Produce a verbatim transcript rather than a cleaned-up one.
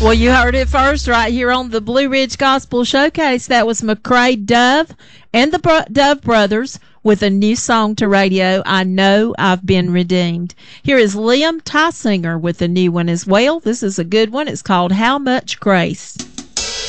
Well, you heard it first right here on the Blue Ridge Gospel Showcase. That was McCrae Dove and the Bro- Dove Brothers with a new song to radio, I Know I've Been Redeemed. Here is Liam Tysinger with a new one as well. This is a good one. It's called How Much Grace.